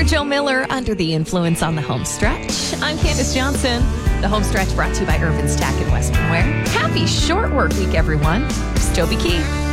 Joe Miller, Under the Influence on the Home Stretch. I'm Candace Johnson. The Home Stretch brought to you by Irvin's Tack and Western Wear. Happy short work week, everyone. It's Toby Keith.